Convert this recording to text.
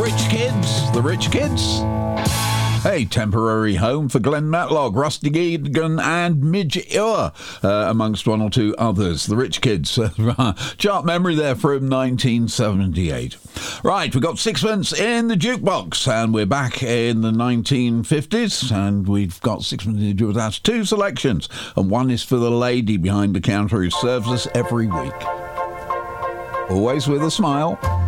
The Rich Kids. Hey, temporary home for Glenn Matlock, Rusty Egan and Midge Ure, amongst one or two others. The Rich Kids. Chart memory there from 1978. Right, we've got Sixpence in the Jukebox, and we're back in the 1950s, and we've got Sixpence in the Jukebox. That's two selections, and one is for the lady behind the counter who serves us every week. Always with a smile.